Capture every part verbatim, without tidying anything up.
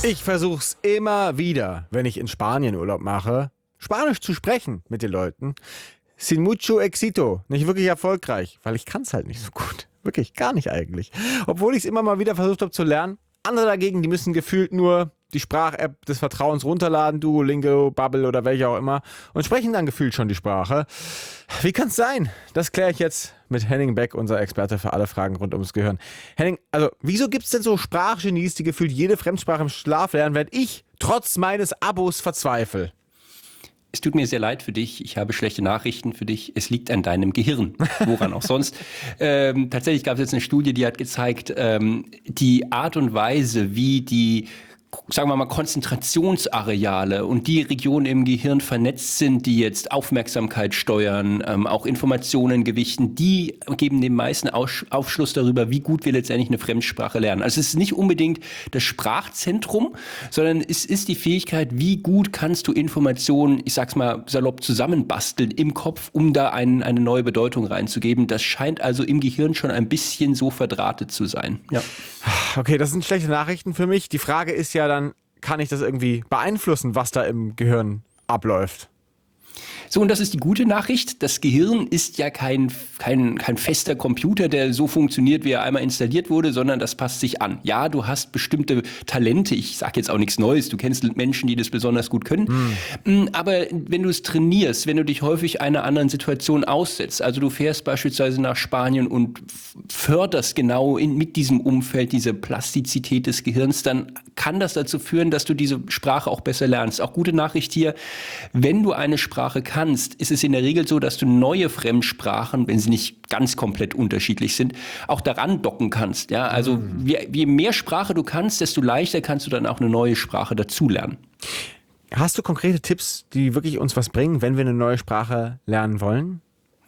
Ich versuch's immer wieder, wenn ich in Spanien Urlaub mache, Spanisch zu sprechen mit den Leuten. Sin mucho éxito. Nicht wirklich erfolgreich, weil ich kann's halt nicht so gut. Wirklich, gar nicht eigentlich. Obwohl ich es immer mal wieder versucht habe zu lernen. Andere dagegen, die müssen gefühlt nur die Sprach-App des Vertrauens runterladen, Duolingo, Babbel oder welche auch immer, und sprechen dann gefühlt schon die Sprache. Wie kann's sein? Das kläre ich jetzt mit Henning Beck, unser Experte für alle Fragen rund ums Gehirn. Henning, also wieso gibt's denn so Sprachgenies, die gefühlt jede Fremdsprache im Schlaf lernen, während ich trotz meines Abos verzweifle? Es tut mir sehr leid für dich. Ich habe schlechte Nachrichten für dich. Es liegt an deinem Gehirn. Woran auch sonst. Ähm, tatsächlich gab es jetzt eine Studie, die hat gezeigt, ähm, die Art und Weise, wie die, sagen wir mal, Konzentrationsareale und die Regionen im Gehirn vernetzt sind, die jetzt Aufmerksamkeit steuern, ähm, auch Informationen gewichten, die geben den meisten Aus- Aufschluss darüber, wie gut wir letztendlich eine Fremdsprache lernen. Also es ist nicht unbedingt das Sprachzentrum, sondern es ist die Fähigkeit, wie gut kannst du Informationen, ich sag's mal salopp, zusammenbasteln im Kopf, um da ein, eine neue Bedeutung reinzugeben. Das scheint also im Gehirn schon ein bisschen so verdrahtet zu sein. Ja. Okay, das sind schlechte Nachrichten für mich. Die Frage ist ja dann, kann ich das irgendwie beeinflussen, was da im Gehirn abläuft? So, und das ist die gute Nachricht. Das Gehirn ist ja kein, kein, kein fester Computer, der so funktioniert, wie er einmal installiert wurde, sondern das passt sich an. Ja, du hast bestimmte Talente. Ich sage jetzt auch nichts Neues. Du kennst Menschen, die das besonders gut können. Hm. Aber wenn du es trainierst, wenn du dich häufig einer anderen Situation aussetzt, also du fährst beispielsweise nach Spanien und förderst genau in, mit diesem Umfeld diese Plastizität des Gehirns, dann kann das dazu führen, dass du diese Sprache auch besser lernst. Auch gute Nachricht hier, wenn du eine Sprache kannst, ist es in der Regel so, dass du neue Fremdsprachen, wenn sie nicht ganz komplett unterschiedlich sind, auch daran docken kannst. Ja, also mhm. je, je mehr Sprache du kannst, desto leichter kannst du dann auch eine neue Sprache dazulernen. Hast du konkrete Tipps, die wirklich uns was bringen, wenn wir eine neue Sprache lernen wollen?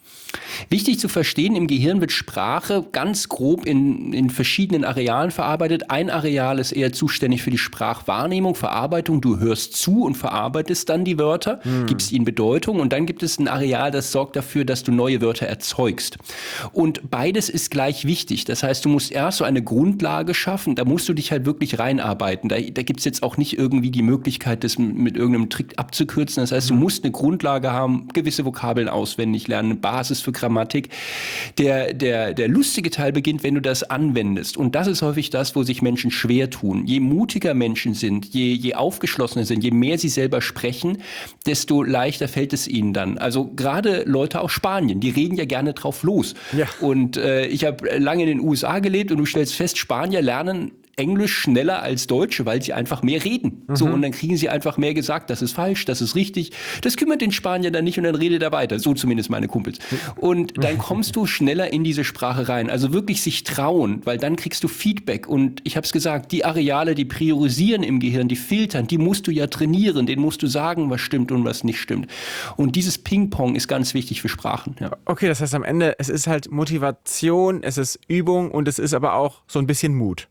Wichtig zu verstehen, im Gehirn wird Sprache ganz grob in, in verschiedenen Arealen verarbeitet. Ein Areal ist eher zuständig für die Sprachwahrnehmung, Verarbeitung. Du hörst zu und verarbeitest dann die Wörter, hm. gibst ihnen Bedeutung. Und dann gibt es ein Areal, das sorgt dafür, dass du neue Wörter erzeugst. Und beides ist gleich wichtig. Das heißt, du musst erst so eine Grundlage schaffen. Da musst du dich halt wirklich reinarbeiten. Da, da gibt es jetzt auch nicht irgendwie die Möglichkeit, das mit irgendeinem Trick abzukürzen. Das heißt, du musst eine Grundlage haben, gewisse Vokabeln auswendig lernen, eine Basis für Grammatik. Der, der, der lustige Teil beginnt, wenn du das anwendest. Und das ist häufig das, wo sich Menschen schwer tun. Je mutiger Menschen sind, je, je aufgeschlossener sind, je mehr sie selber sprechen, desto leichter fällt es ihnen dann. Also gerade Leute aus Spanien, die reden ja gerne drauf los. Ja. Und äh, ich habe lange in den U S A gelebt und du stellst fest, Spanier lernen Englisch schneller als Deutsche, weil sie einfach mehr reden. Mhm. So, und dann kriegen sie einfach mehr gesagt, das ist falsch, das ist richtig. Das kümmert den Spanier dann nicht und dann redet er weiter. So zumindest meine Kumpels. Und dann kommst du schneller in diese Sprache rein. Also wirklich sich trauen, weil dann kriegst du Feedback. Und ich habe es gesagt, die Areale, die priorisieren im Gehirn, die filtern, die musst du ja trainieren. Denen musst du sagen, was stimmt und was nicht stimmt. Und dieses Ping-Pong ist ganz wichtig für Sprachen. Ja. Okay, das heißt am Ende, es ist halt Motivation, es ist Übung und es ist aber auch so ein bisschen Mut.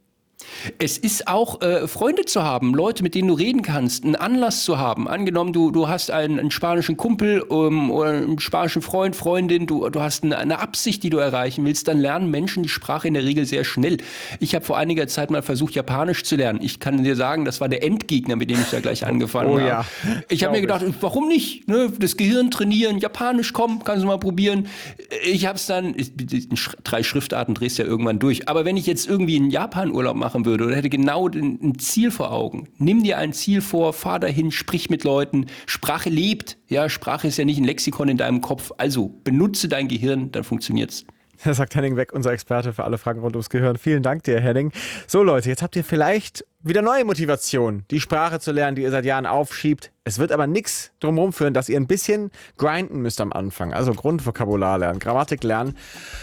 Es ist auch äh, Freunde zu haben, Leute, mit denen du reden kannst, einen Anlass zu haben. Angenommen, du, du hast einen, einen spanischen Kumpel um, oder einen spanischen Freund, Freundin, du, du hast eine, eine Absicht, die du erreichen willst, dann lernen Menschen die Sprache in der Regel sehr schnell. Ich habe vor einiger Zeit mal versucht, Japanisch zu lernen. Ich kann dir sagen, das war der Endgegner, mit dem ich da gleich angefangen oh, habe. Ja. Ich habe mir gedacht, warum nicht? Ne? Das Gehirn trainieren, Japanisch, komm, kannst du mal probieren. Ich habe es dann, drei Schriftarten drehst du ja irgendwann durch. Aber wenn ich jetzt irgendwie einen Japan-Urlaub mache, würde oder hätte genau den, ein Ziel vor Augen. Nimm dir ein Ziel vor, fahr dahin, sprich mit Leuten. Sprache lebt. Ja, Sprache ist ja nicht ein Lexikon in deinem Kopf. Also benutze dein Gehirn, dann funktioniert's. Das sagt Henning Beck, unser Experte für alle Fragen rund ums Gehirn. Vielen Dank dir, Henning. So Leute, jetzt habt ihr vielleicht wieder neue Motivation, die Sprache zu lernen, die ihr seit Jahren aufschiebt. Es wird aber nichts drumherum führen, dass ihr ein bisschen grinden müsst am Anfang. Also Grundvokabular lernen, Grammatik lernen.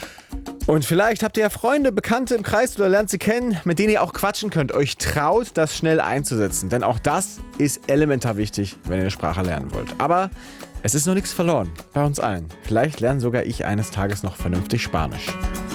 Und vielleicht habt ihr ja Freunde, Bekannte im Kreis oder lernt sie kennen, mit denen ihr auch quatschen könnt. Euch traut, das schnell einzusetzen. Denn auch das ist elementar wichtig, wenn ihr eine Sprache lernen wollt. Aber es ist noch nichts verloren bei uns allen. Vielleicht lerne sogar ich eines Tages noch vernünftig Spanisch.